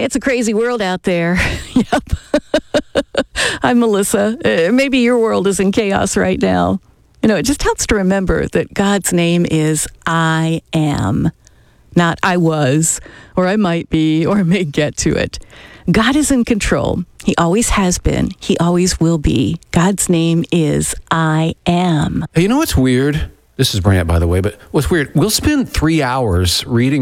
It's a crazy world out there. Yep. I'm Melissa. Maybe your world is in chaos right now. It just helps to remember that God's name is I am, not I was, or I might be, or may get to it. God is in control. He always has been. He always will be. God's name is I am. Hey, you know what's weird? This is Brant, by the way, but what's weird? We'll spend 3 hours reading